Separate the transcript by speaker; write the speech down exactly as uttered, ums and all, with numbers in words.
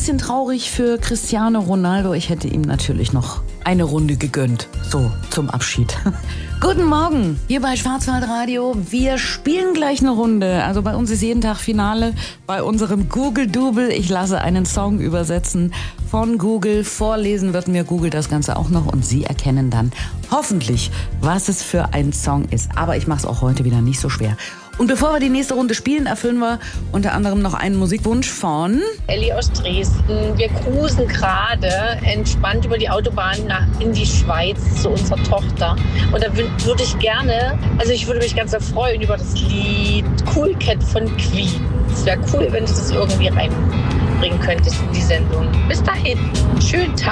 Speaker 1: bisschen traurig für Cristiano Ronaldo. Ich hätte ihm natürlich noch eine Runde gegönnt. So, zum Abschied. Guten Morgen, hier bei Schwarzwaldradio. Wir spielen gleich eine Runde. Also bei uns ist jeden Tag Finale bei unserem Google-Double. Ich lasse einen Song übersetzen von Google. Vorlesen wird mir Google das Ganze auch noch und Sie erkennen dann hoffentlich, was es für ein Song ist. Aber ich mache es auch heute wieder nicht so schwer. Und bevor wir die nächste Runde spielen, erfüllen wir unter anderem noch einen Musikwunsch von
Speaker 2: Elli aus Dresden. Wir cruisen gerade entspannt über die Autobahn nach in die Schweiz zu unserer Tochter. Und da würde ich gerne, also ich würde mich ganz sehr freuen über das Lied Cool Cat von Queen. Es wäre cool, wenn du das irgendwie reinbringen könntest in die Sendung. Bis dahin, schönen Tag.